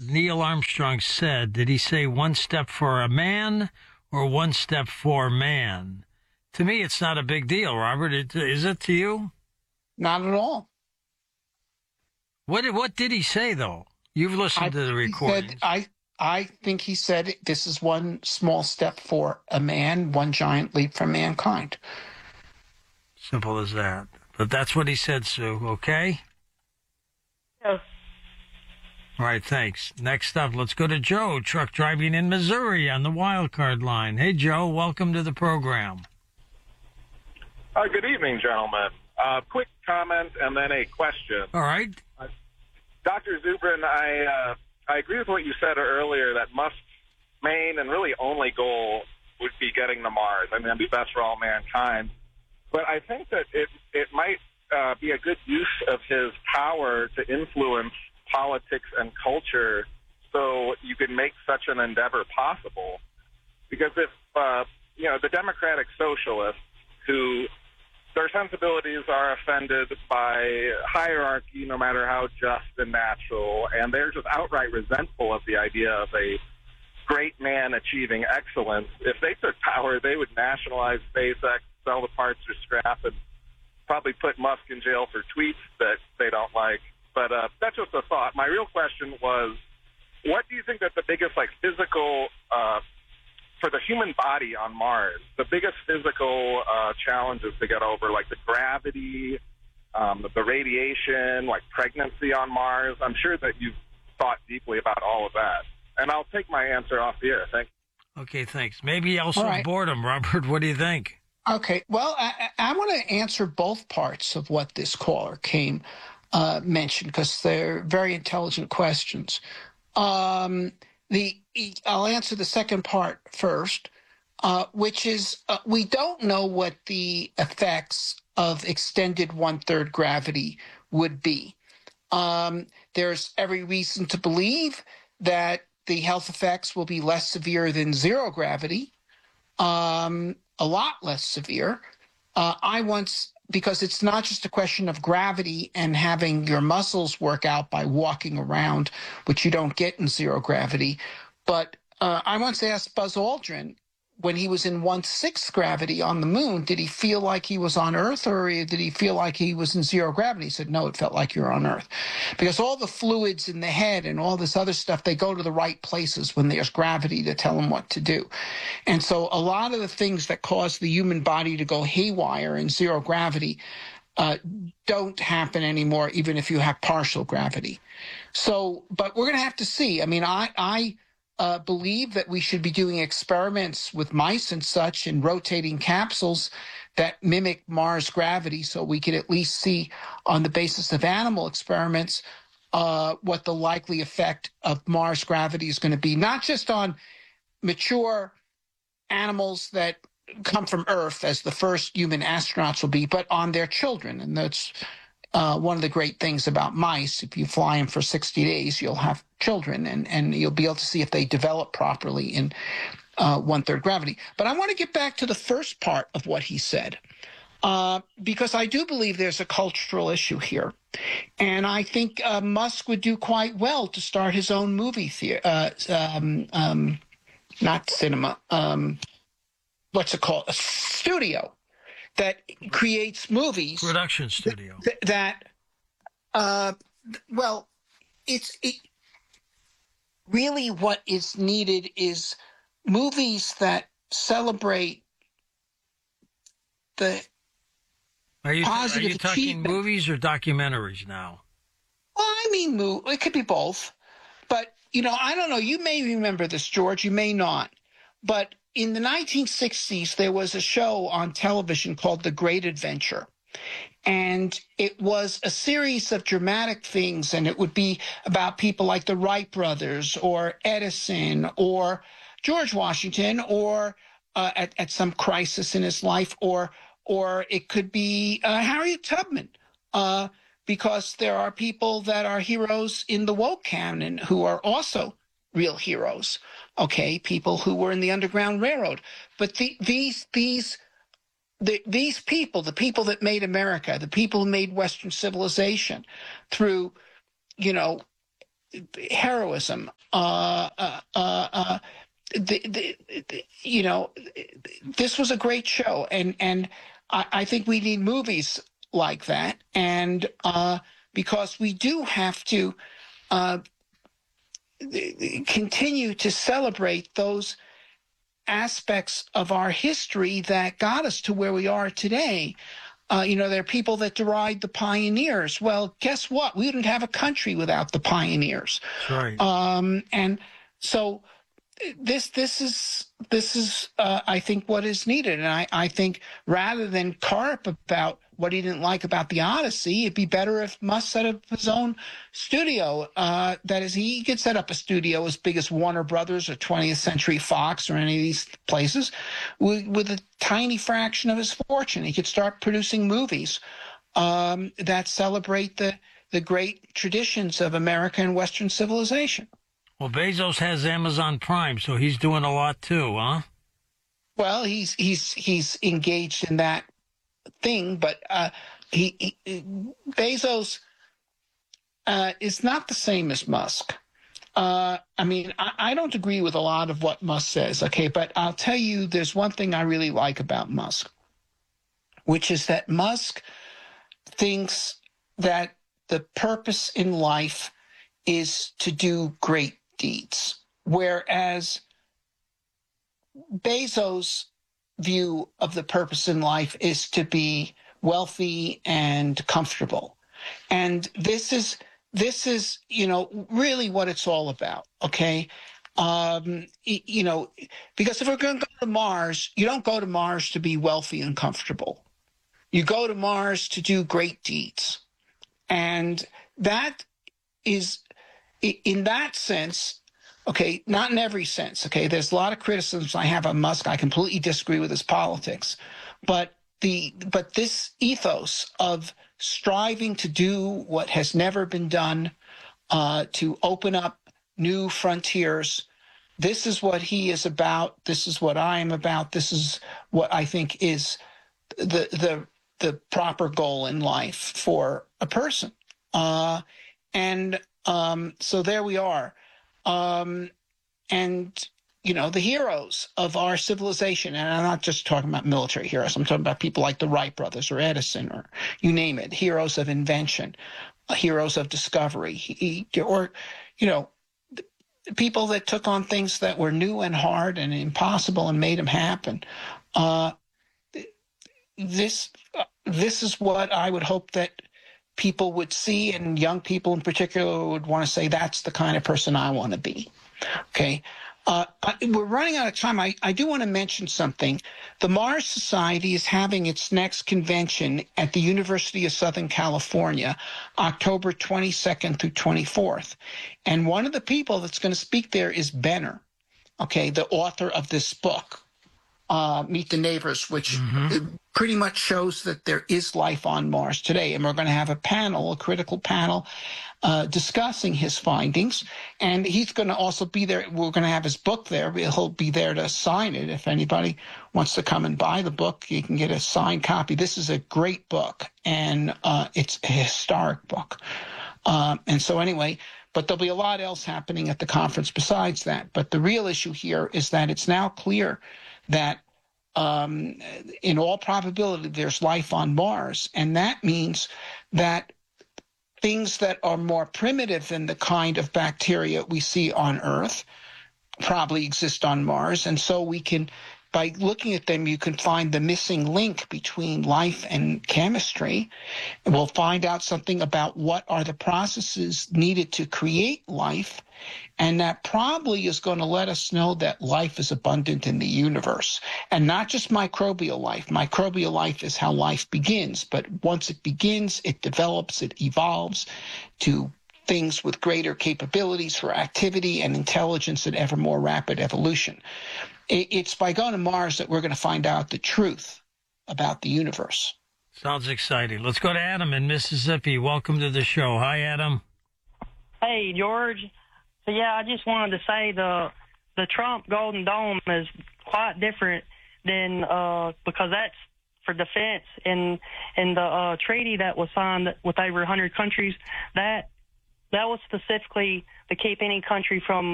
Neil Armstrong said, did he say one step for a man or one step for man? To me, it's not a big deal, Robert. Is it to you? Not at all. What did he say, though? You've listened to the recordings. I think he said this is one small step for a man, one giant leap for mankind. Simple as that. But that's what he said, Sue, okay? Yes. All right, thanks. Next up, let's go to Joe, truck driving in Missouri on the wild card line. Hey, Joe, welcome to the program. Good evening, gentlemen. Quick comment and then a question. All right. Dr. Zubrin, I agree with what you said earlier, that Musk's main and really only goal would be getting to Mars. I mean, that'd be best for all mankind. But I think that it might be a good use of his power to influence politics and culture so you can make such an endeavor possible. Because if, the democratic socialists who their sensibilities are offended by hierarchy, no matter how just and natural, and they're just outright resentful of the idea of a great man achieving excellence. If they took power, they would nationalize SpaceX, sell the parts for scrap, and probably put Musk in jail for tweets that they don't like. But that's just a thought. My real question was, what do you think that the biggest physical for the human body on Mars, the biggest physical challenges to get over, like the gravity, the radiation, like pregnancy on Mars? I'm sure that you've thought deeply about all of that. And I'll take my answer off the air. Thanks. Okay, thanks. Maybe also boredom, Robert. What do you think? Okay, well, I want to answer both parts of what this caller mentioned, because they're very intelligent questions. I'll answer the second part first, which is we don't know what the effects of extended one-third gravity would be. There's every reason to believe that the health effects will be less severe than zero gravity, a lot less severe. Because it's not just a question of gravity and having your muscles work out by walking around, which you don't get in zero gravity. But I once asked Buzz Aldrin, when he was in 1/6 gravity on the moon, did he feel like he was on Earth, or did he feel like he was in zero gravity? He said, no, it felt like you were on Earth. Because all the fluids in the head and all this other stuff, they go to the right places when there's gravity to tell them what to do. And so a lot of the things that cause the human body to go haywire in zero gravity don't happen anymore, even if you have partial gravity. So, but we're going to have to see. I mean, I believe that we should be doing experiments with mice and such in rotating capsules that mimic Mars gravity, so we could at least see on the basis of animal experiments what the likely effect of Mars gravity is going to be, not just on mature animals that come from Earth, as the first human astronauts will be, but on their children. And that's one of the great things about mice. If you fly them for 60 days, you'll have children, and you'll be able to see if they develop properly in one-third gravity. But I want to get back to the first part of what he said, because I do believe there's a cultural issue here. And I think Musk would do quite well to start his own movie theater, not cinema, what's it called? A studio that creates movies. Production studio. Really what is needed is movies that celebrate the positive Are you talking achievement. Movies or documentaries now? Well, I mean, it could be both. But, I don't know. You may remember this, George. You may not. But in the 1960s, there was a show on television called The Great Adventure. And it was a series of dramatic things, and it would be about people like the Wright brothers or Edison or George Washington or at some crisis in his life, or it could be Harriet Tubman, because there are people that are heroes in the woke canon who are also real heroes, okay, people who were in the Underground Railroad. But these people, the people that made America, the people who made Western civilization through, heroism. This was a great show, and I think we need movies like that, and because we do have to continue to celebrate those aspects of our history that got us to where we are today. There are people that deride the pioneers. Well, guess what? We wouldn't have a country without the pioneers. That's right. And so this is I think what is needed. And I think rather than carp about what he didn't like about the Odyssey, it'd be better if Musk set up his own studio. That is, he could set up a studio as big as Warner Brothers or 20th Century Fox or any of these places with a tiny fraction of his fortune. He could start producing movies that celebrate the great traditions of America and Western civilization. Well, Bezos has Amazon Prime, so he's doing a lot too, huh? Well, he's engaged in that thing, but Bezos is not the same as Musk. I don't agree with a lot of what Musk says, okay, but I'll tell you there's one thing I really like about Musk, which is that Musk thinks that the purpose in life is to do great deeds, whereas Bezos' view of the purpose in life is to be wealthy and comfortable. And this is really what it's all about, okay? Because if we're going to go to Mars, you don't go to Mars to be wealthy and comfortable. You go to Mars to do great deeds. And that is, in that sense, okay, not in every sense, okay? There's a lot of criticisms I have on Musk. I completely disagree with his politics. But this ethos of striving to do what has never been done, to open up new frontiers, this is what he is about. This is what I am about. This is what I think is the proper goal in life for a person. So there we are. The heroes of our civilization, and I'm not just talking about military heroes, I'm talking about people like the Wright brothers or Edison or you name it, heroes of invention, heroes of discovery, people that took on things that were new and hard and impossible and made them happen. This is what I would hope that people would see, and young people in particular would want to say, that's the kind of person I want to be. Okay. We're running out of time. I do want to mention something. The Mars Society is having its next convention at the University of Southern California, October 22nd through 24th. And one of the people that's going to speak there is Benner, okay, the author of this book, Meet the Neighbors, which pretty much shows that there is life on Mars today. And we're going to have a critical panel, discussing his findings. And he's going to also be there. We're going to have his book there. He'll be there to sign it. If anybody wants to come and buy the book, you can get a signed copy. This is a great book, and it's a historic book. And so anyway, but there'll be a lot else happening at the conference besides that. But the real issue here is that it's now clear that in all probability, there's life on Mars. And that means that things that are more primitive than the kind of bacteria we see on Earth probably exist on Mars. And so we can, by looking at them, you can find the missing link between life and chemistry. And we'll find out something about what are the processes needed to create life. And that probably is going to let us know that life is abundant in the universe, and not just microbial life. Microbial life is how life begins. But once it begins, it develops, it evolves to things with greater capabilities for activity and intelligence and ever more rapid evolution. It's by going to Mars that we're going to find out the truth about the universe. Sounds exciting. Let's go to Adam in Mississippi. Welcome to the show. Hi, Adam. Hey, George. So, yeah, I just wanted to say the Trump Golden Dome is quite different than because that's for defense, and the treaty that was signed with over 100 countries, that that was specifically to keep any country from